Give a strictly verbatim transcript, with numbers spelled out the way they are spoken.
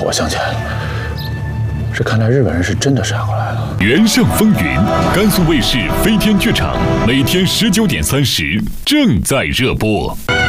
我想起来了，这看来日本人是真的杀过来了。 《原上风云》，甘肃卫视飞天剧场，每天十九点三十正在热播。